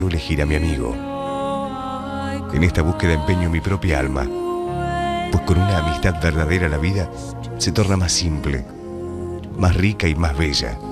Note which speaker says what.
Speaker 1: no elegir a mi amigo. En esta búsqueda empeño mi propia alma, pues con una amistad verdadera la vida se torna más simple, más rica y más bella.